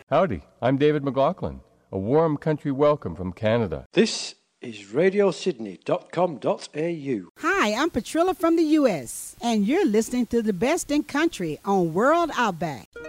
Howdy, I'm David McLaughlin. A warm country welcome from Canada. This is radiosydney.com.au. Hi, I'm Patrilla from the U.S., and you're listening to the best in country on World Outback.